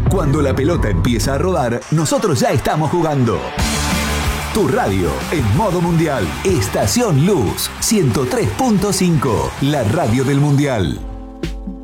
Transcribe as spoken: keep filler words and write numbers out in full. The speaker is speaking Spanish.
Cuando la pelota empieza a rodar, nosotros ya estamos jugando. Tu radio en modo mundial. Estación Luz ciento tres punto cinco, la radio del mundial.